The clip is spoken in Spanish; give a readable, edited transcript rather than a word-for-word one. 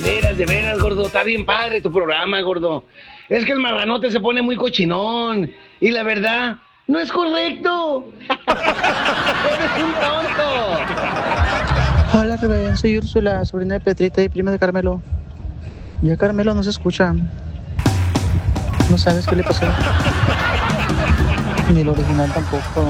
de veras, gordo. Está bien padre tu programa, gordo. Es que el marranote se pone muy cochinón. Y la verdad, no es correcto. Eres un tonto. Hola, Rubén, soy Úrsula, sobrina de Petrita y prima de Carmelo. Ya Carmelo no se escucha. No sabes qué le pasó. Ni el original tampoco.